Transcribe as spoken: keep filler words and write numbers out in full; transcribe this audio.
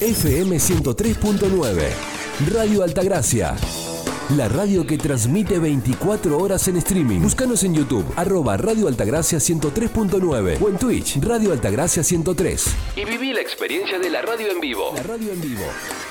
F M ciento tres punto nueve. Radio Altagracia. La radio que transmite veinticuatro horas en streaming. Búscanos en YouTube, arroba Radio Altagracia ciento tres punto nueve o en Twitch, Radio Altagracia ciento tres. Y viví la experiencia de la radio en vivo. La radio en vivo.